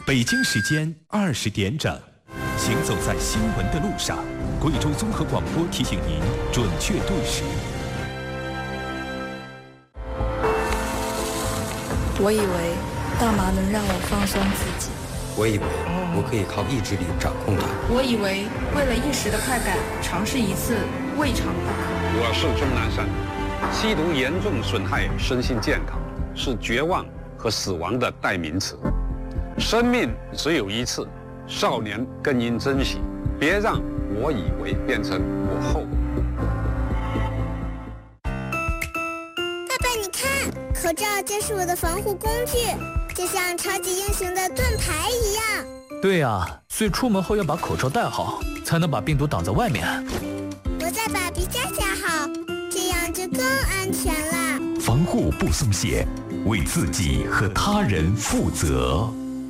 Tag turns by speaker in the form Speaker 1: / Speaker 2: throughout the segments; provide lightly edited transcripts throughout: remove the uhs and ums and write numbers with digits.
Speaker 1: 北京时间20点整，行走在新闻的路上，贵州综合广播提醒您准确对时。
Speaker 2: 我以为大麻能让我放松自己，
Speaker 3: 我以为我可以靠意志力掌控它，
Speaker 4: 我以为为了一时的快感，尝试一次未尝不可。
Speaker 5: 我是钟南山，吸毒严重损害身心健康，是绝望和死亡的代名词。生命只有一次，少年更应珍惜，别让我以为变成我后悔。
Speaker 6: 爸爸，你看，口罩就是我的防护工具，就像超级英雄的盾牌一样。
Speaker 7: 对啊，所以出门后要把口罩戴好，才能把病毒挡在外面。
Speaker 6: 我再把鼻夹夹好，这样就更安全了。
Speaker 1: 防护不松懈，为自己和他人负责。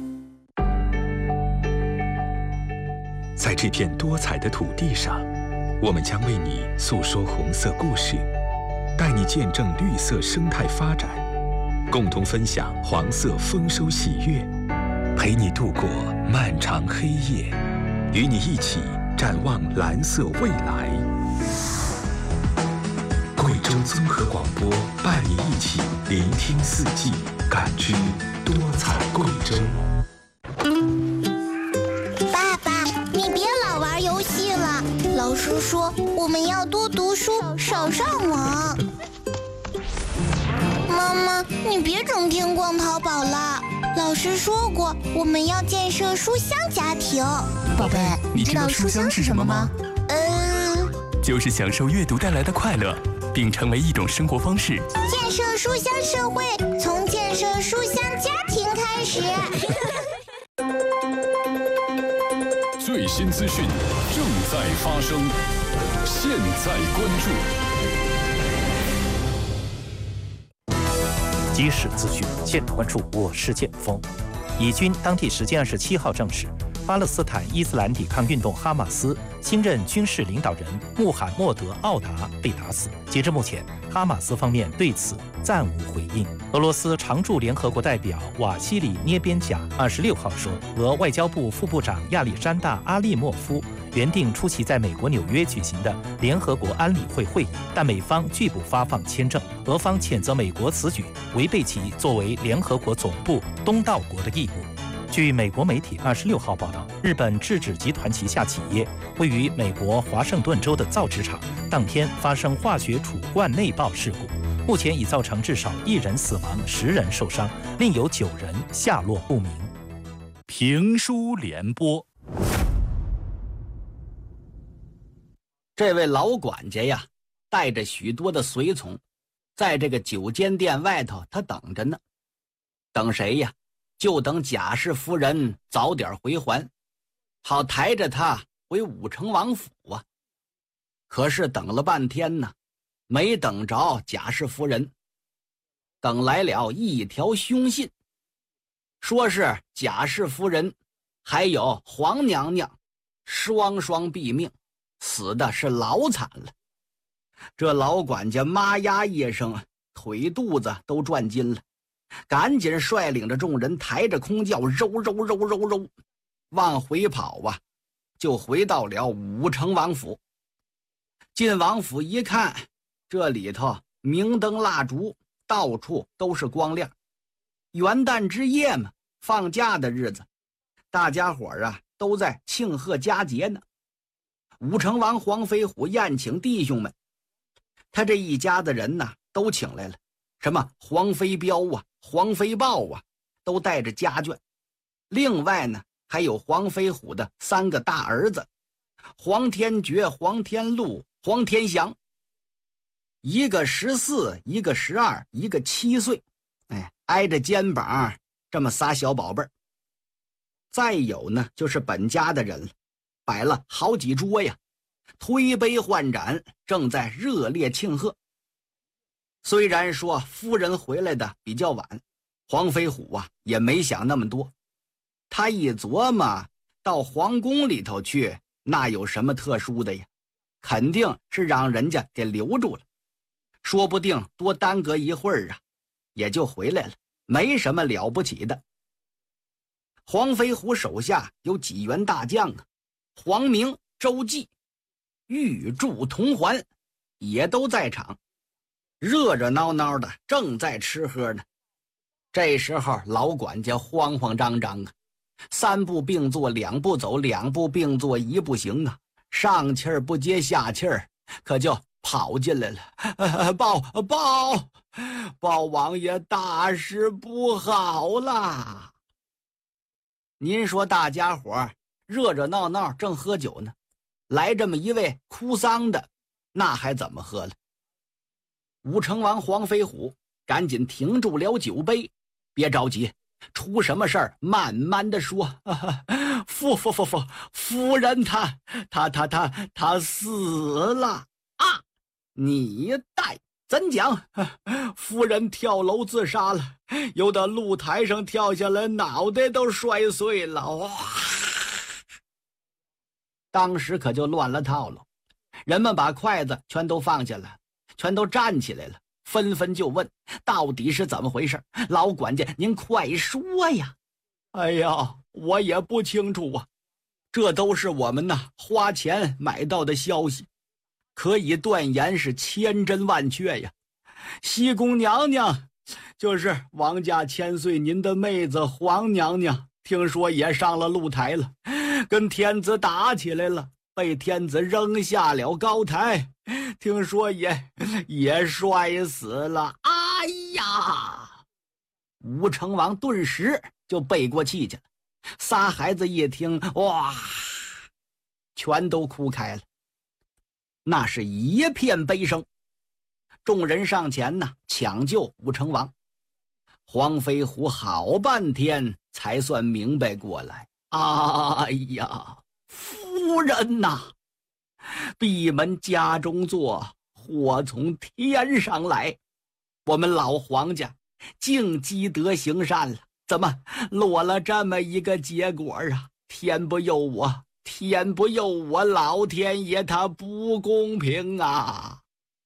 Speaker 1: 在这片多彩的土地上，我们将为你诉说红色故事，带你见证绿色生态发展，共同分享黄色丰收喜悦，陪你度过漫长黑夜，与你一起展望蓝色未来。贵州综合广播伴你一起聆听四季，感知多彩贵州。
Speaker 6: 爸爸，你别老玩游戏了，老师说我们要多读书，少上网。妈妈，你别整天逛淘宝了，老师说过我们要建设书香家庭。
Speaker 8: 宝贝，你知道书香是什么吗？就是享受阅读带来的快乐，并成为一种生活方式。
Speaker 6: 建设书香社会，从建设书香家庭开始。
Speaker 9: 最新资讯正在发生，现在关注。
Speaker 10: 即时资讯，现关注。我是剑锋。以军当地时间27号证实，巴勒斯坦伊斯兰抵抗运动哈马斯新任军事领导人穆罕默德·奥达被打死。截至目前，哈马斯方面对此暂无回应。俄罗斯常驻联合国代表瓦西里涅边贾26号说，俄外交部副部长亚历山大·阿利莫夫原定出席在美国纽约举行的联合国安理会会议，但美方拒不发放签证。俄方谴责美国此举违背其作为联合国总部东道国的义务。据美国媒体26号报道，日本制纸集团旗下企业位于美国华盛顿州的造纸厂当天发生化学储罐内爆事故，目前已造成至少1人死亡，10人受伤，另有9人下落不明。
Speaker 8: 评书联播。
Speaker 11: 这位老管家呀，带着许多的随从，在这个9间店外头，他等着呢。等谁呀？就等贾氏夫人早点回还，好抬着他回武成王府啊。可是等了半天呢，没等着贾氏夫人，等来了一条凶信，说是贾氏夫人还有黄娘娘双双毙命，死的是老惨了。这老管家妈呀一声，腿肚子都转筋了，赶紧率领着众人抬着空轿揉，往回跑啊，就回到了武成王府。进王府一看，这里头明灯蜡烛，到处都是光亮。元旦之夜嘛，放假的日子，大家伙啊都在庆贺佳节呢。武成王黄飞虎宴请弟兄们，他这一家的人呢都请来了，什么黄飞彪啊、黄飞豹啊，都带着家眷。另外呢，还有黄飞虎的3个大儿子，黄天觉、黄天禄、黄天祥，一个14，一个12，一个7岁，挨着肩膀这么仨小宝贝儿。再有呢，就是本家的人了，摆了好几桌呀，推杯换盏，正在热烈庆贺。虽然说夫人回来的比较晚，黄飞虎啊也没想那么多。他一琢磨，到皇宫里头去，那有什么特殊的呀？肯定是让人家给留住了，说不定多耽搁一会儿啊，也就回来了，没什么了不起的。 黄飞虎手下有几员大将啊，黄明、周济、玉柱、同环也都在场，热热闹闹的正在吃喝呢。这时候老管家慌慌张张啊，3步并作2步走，2步并作1步行啊，上气儿不接下气儿，可就跑进来了。报王爷，大事不好啦！您说大家伙热热闹闹正喝酒呢，来这么一位哭丧的，那还怎么喝了？武成王黄飞虎赶紧停住了酒杯，别着急，出什么事儿慢慢的说。夫人她死了啊！你带怎讲？夫人跳楼自杀了，由到露台上跳下来，脑袋都摔碎了。哇！当时可就乱了套了，人们把筷子全都放下了，全都站起来了，纷纷就问到底是怎么回事？老管家您快说呀！哎呀，我也不清楚啊，这都是我们花钱买到的消息，可以断言是千真万确呀。西宫娘娘就是王家千岁您的妹子黄娘娘，听说也上了露台了，跟天子打起来了，被天子扔下了高台，听说也摔死了。哎呀！武成王顿时就背过气去了。仨孩子一听，哇，全都哭开了，那是一片悲声。众人上前抢救武成王。黄飞虎好半天才算明白过来，哎呀，夫人呐，闭门家中坐，祸从天上来，我们老黄家净积德行善了，怎么落了这么一个结果啊？天不佑我，老天爷他不公平啊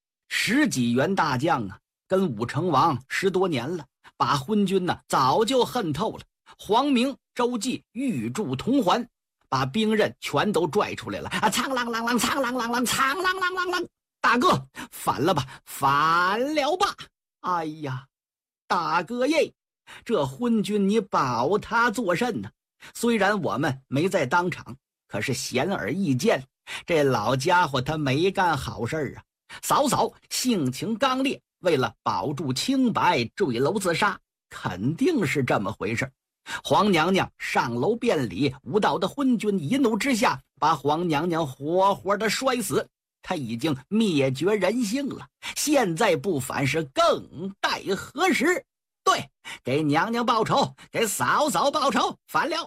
Speaker 11: ！10几员大将跟武成王10多年了，把昏君早就恨透了。黄明、周济、玉柱、同环把兵刃全都拽出来了啊！苍啷啷啷，苍啷啷啷，苍啷啷啷啷，大哥反了吧，反了吧！哎呀，大哥耶，这昏君你保他作甚呢？虽然我们没在当场，可是显而易见，这老家伙他没干好事啊！嫂嫂性情刚烈，为了保住清白坠楼自杀，肯定是这么回事。黄娘娘上楼辩理，无道的昏君一怒之下把黄娘娘活活的摔死，他已经灭绝人性了，现在不反是更待何时？对，给娘娘报仇，给嫂嫂报仇，反了！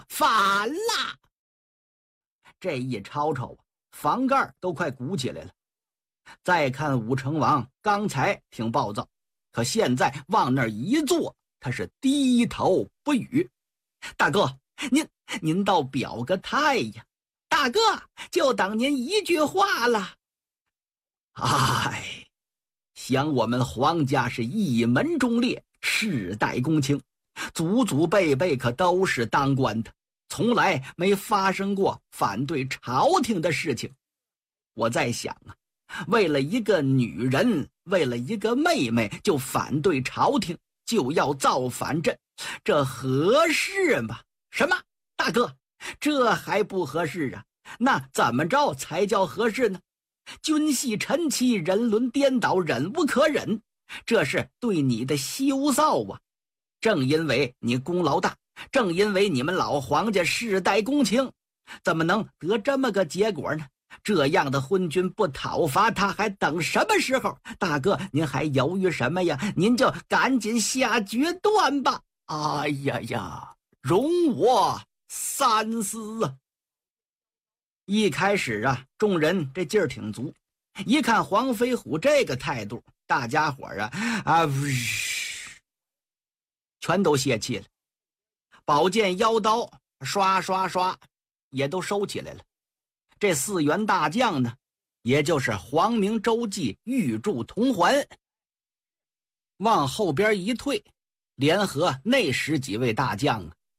Speaker 11: 这一吵吵房盖都快鼓起来了。再看武成王刚才挺暴躁，可现在往那儿一坐，他是低头不语。大哥，您倒表个态呀！大哥，就等您一句话了。哎，想我们黄家是一门忠烈，世代公卿，祖祖辈辈可都是当官的，从来没发生过反对朝廷的事情。我在想为了一个女人，为了一个妹妹就反对朝廷，就要造反朕，这合适吗？什么？大哥，这还不合适啊？那怎么着才叫合适呢？君系臣妻，人伦颠倒，忍无可忍，这是对你的羞臊啊！正因为你功劳大，正因为你们老黄家世代公卿，怎么能得这么个结果呢？这样的昏君不讨伐他还等什么时候？大哥，您还犹豫什么呀？您就赶紧下决断吧！哎呀，容我三思啊！一开始众人这劲儿挺足，一看黄飞虎这个态度，大家伙全都泄气了，宝剑腰刀刷刷刷也都收起来了。这4员大将呢，也就是黄明、周济、玉柱、同环，往后边一退，联合那10几位大将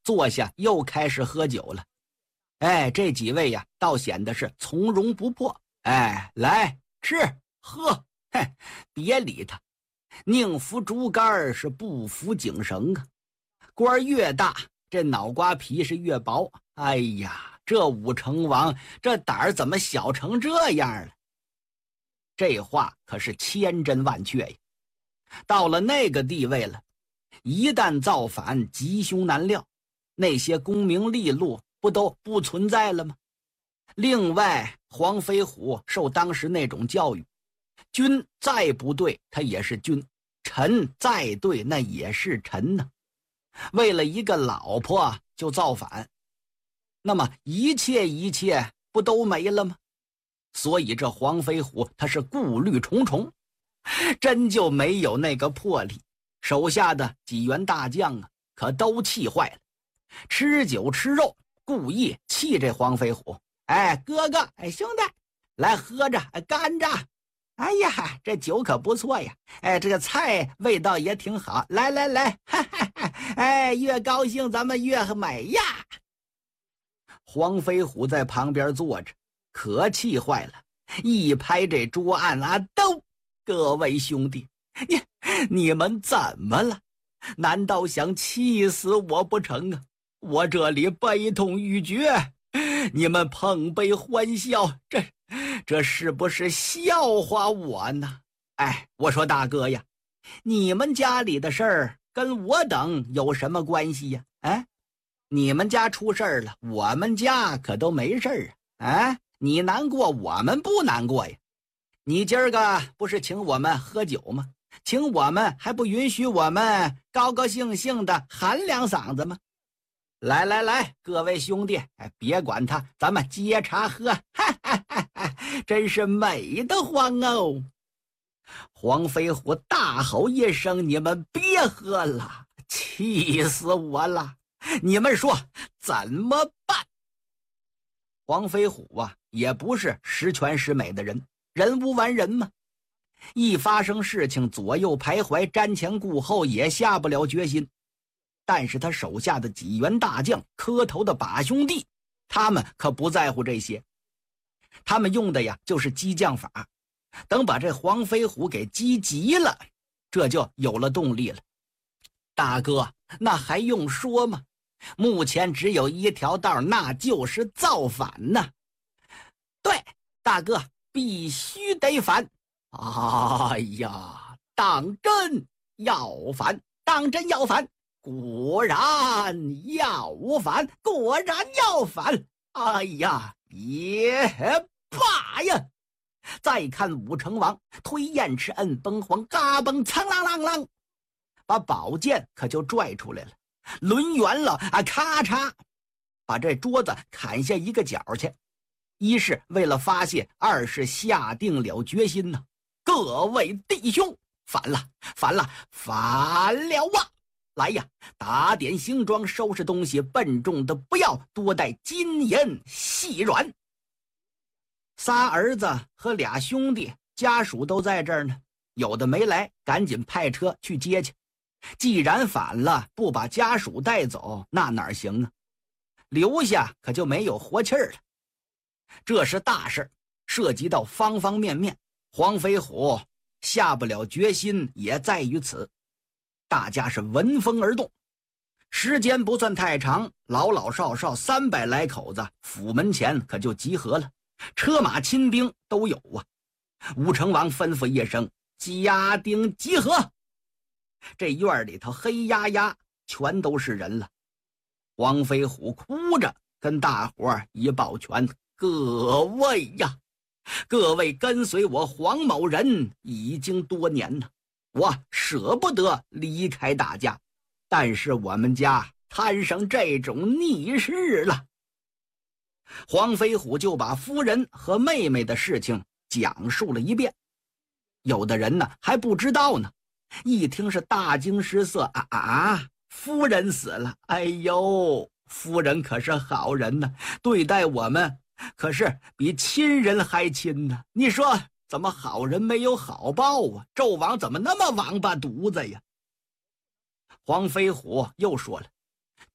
Speaker 11: 坐下又开始喝酒了。哎，这几位呀，倒显得是从容不迫。哎，来吃喝，嘿，别理他。宁服竹竿是不服井绳啊。官越大，这脑瓜皮是越薄。哎呀，这武成王这胆儿怎么小成这样了？这话可是千真万确呀。到了那个地位了，一旦造反，吉凶难料，那些功名利禄不都不存在了吗？另外，黄飞虎受当时那种教育，君再不对他也是君，臣再对那也是臣呢。为了一个老婆就造反，那么一切不都没了吗？所以这黄飞虎他是顾虑重重，真就没有那个魄力。手下的几员大将啊，可都气坏了，吃酒吃肉，故意气这黄飞虎。哎，哥哥，哎，兄弟，来喝着，干着。哎呀，这酒可不错呀！哎，这个菜味道也挺好。来来来，哈哈哈！哎，越高兴咱们越美呀！黄飞虎在旁边坐着，可气坏了，一拍这桌案啊，都！各位兄弟，你们怎么了？难道想气死我不成啊？我这里悲痛欲绝，你们碰杯欢笑，这是不是笑话我呢？哎，我说大哥呀，你们家里的事儿跟我等有什么关系呀？哎，你们家出事儿了，我们家可都没事儿啊！哎，你难过，我们不难过呀。你今儿个不是请我们喝酒吗？请我们还不允许我们高高兴兴的喊两嗓子吗？来来来，各位兄弟，哎，别管他，咱们接茬喝，哈哈哈哈，真是美得慌哦！黄飞虎大吼一声：“你们别喝了，气死我了！你们说怎么办？”黄飞虎啊，也不是十全十美的人，人无完人嘛。一发生事情，左右徘徊，瞻前顾后，也下不了决心。但是他手下的几员大将，磕头的把兄弟，他们可不在乎这些，他们用的呀就是激将法。等把这黄飞虎给激急了，这就有了动力了。大哥，那还用说吗？目前只有一条道，那就是造反呐！对，大哥，必须得反！哎呀，当真要反，当真要反！果然要反，果然要反！哎呀，别怕呀！再看武成王推燕翅摁崩簧，嘎嘣苍啷啷啷，把宝剑可就拽出来了，抡圆了啊，咔嚓，把这桌子砍下一个角去。一是为了发泄，二是下定了决心呢。各位弟兄，反了，反了，反了啊！来呀，打点行装，收拾东西，笨重的不要，多带金银细软。仨儿子和俩兄弟家属都在这儿呢，有的没来，赶紧派车去接去。既然反了，不把家属带走，那哪行啊？留下可就没有活气儿了。这是大事，涉及到方方面面，黄飞虎下不了决心也在于此。大家是闻风而动，时间不算太长，老老少少300来口子，府门前可就集合了，车马亲兵都有啊。武成王吩咐一声：“家丁集合！”这院里头黑压压，全都是人了。黄飞虎哭着跟大伙一抱拳：“各位呀，各位跟随我黄某人已经多年了，我舍不得离开大家，但是我们家摊上这种逆事了。”黄飞虎就把夫人和妹妹的事情讲述了一遍。有的人呢还不知道呢，一听是大惊失色，夫人死了，哎呦，夫人可是好人呢，对待我们可是比亲人还亲呢。你说怎么好人没有好报啊？纣王怎么那么王八犊子呀？黄飞虎又说了，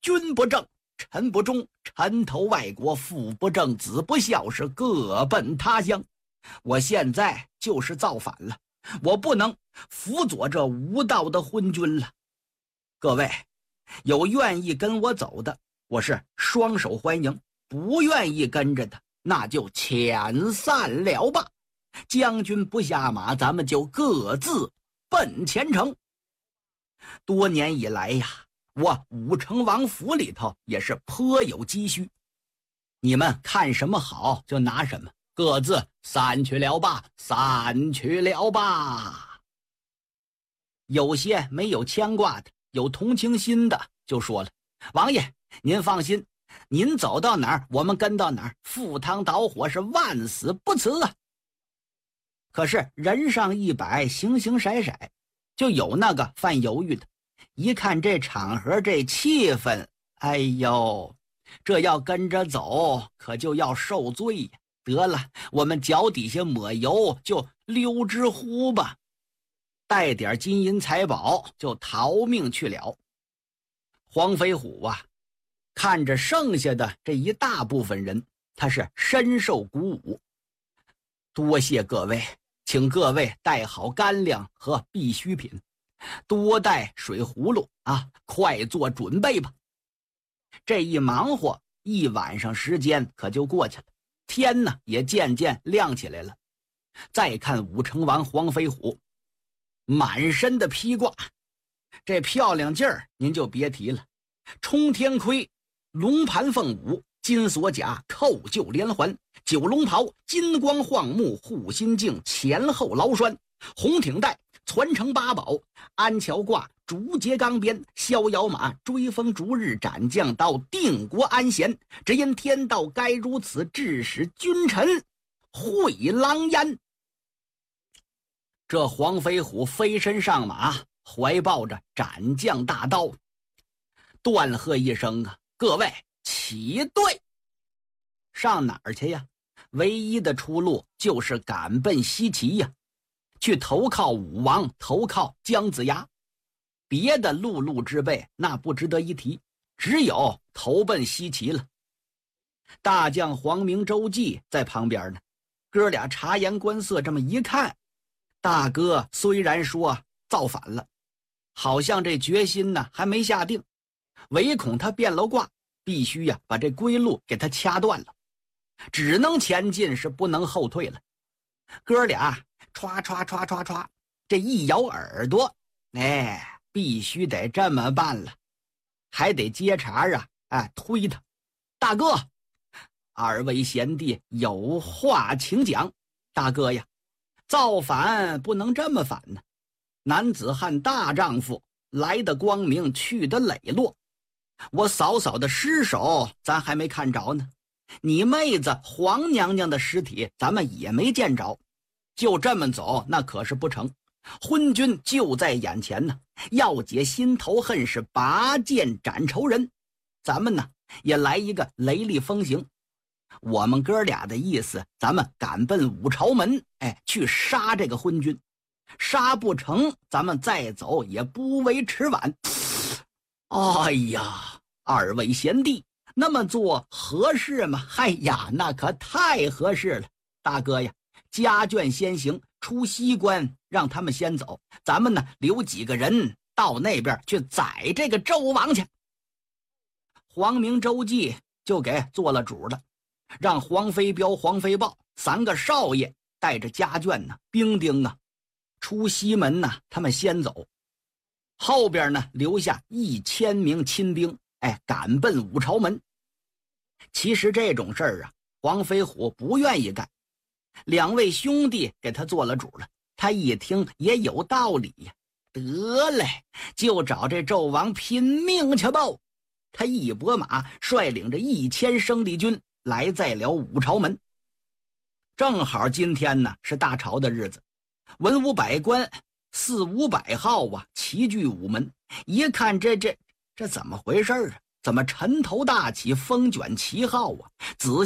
Speaker 11: 君不正，臣不忠，臣投外国，父不正，子不孝，是各奔他乡。我现在就是造反了，我不能辅佐这无道的昏君了。各位，有愿意跟我走的，我是双手欢迎；不愿意跟着的，那就遣散了吧。将军不下马，咱们就各自奔前程。多年以来呀，我武成王府里头也是颇有积蓄，你们看什么好就拿什么，各自散去了吧，散去了吧。有些没有牵挂的，有同情心的就说了，王爷您放心，您走到哪儿我们跟到哪儿，赴汤蹈火是万死不辞啊。可是人上100，形形色色，就有那个犯犹豫的，一看这场合这气氛，哎呦，这要跟着走可就要受罪呀。得了，我们脚底下抹油，就溜之乎吧，带点金银财宝就逃命去了。黄飞虎啊，看着剩下的这一大部分人，他是深受鼓舞。多谢各位，请各位带好干粮和必需品，多带水葫芦啊，快做准备吧。这一忙活，一晚上时间可就过去了，天呢也渐渐亮起来了。再看武成王黄飞虎，满身的披挂，这漂亮劲儿您就别提了，冲天盔、龙盘凤舞、金锁甲、扣臼连环、九龙袍、金光晃目、护心镜、前后牢栓、红挺带、传承八宝、安桥挂、竹节钢鞭、逍遥马、追风逐日、斩将刀、定国安闲。只因天道该如此，致使君臣会狼烟。这黄飞虎飞身上马，怀抱着斩将大刀，断喝一声啊，各位起队！上哪儿去呀？唯一的出路就是赶奔西岐呀，去投靠武王，投靠姜子牙。别的陆路之辈那不值得一提，只有投奔西岐了。大将黄明、周忌在旁边呢，哥俩察言观色，这么一看，大哥虽然说造反了，好像这决心呢还没下定，唯恐他变了卦，必须呀把这归路给他掐断了，只能前进，是不能后退了。哥俩歘歘歘歘歘，这一摇耳朵，哎，必须得这么办了，还得接茬啊！哎，推他，大哥，二位贤弟有话请讲。大哥呀，造反不能这么反呢，男子汉大丈夫，来的光明，去的磊落。我嫂嫂的尸首咱还没看着呢，你妹子黄娘娘的尸体咱们也没见着，就这么走那可是不成。昏君就在眼前呢，要解心头恨，是拔剑斩仇人。咱们呢也来一个雷厉风行，我们哥俩的意思，咱们赶奔五朝门，哎，去杀这个昏君。杀不成，咱们再走也不为迟晚。哎呀，二位贤弟，那么做合适吗？哎呀，那可太合适了。大哥呀，家眷先行，出西关让他们先走，咱们呢留几个人到那边去宰这个纣王去。黄明、周忌就给做了主了，让黄飞彪、黄飞豹3个少爷带着家眷呢、兵丁啊，出西门呢，他们先走，后边呢留下1000名亲兵，哎，赶奔五朝门。其实这种事儿啊，黄飞虎不愿意干，2位兄弟给他做了主了，他一听也有道理呀，得嘞，就找这纣王拼命去吧。他一拨马，率领着1000生力军来在了五朝门。正好今天呢是大朝的日子，文武百官400-500号啊，齐聚午门。一看这怎么回事啊？怎么尘头大起，风卷旗号啊？仔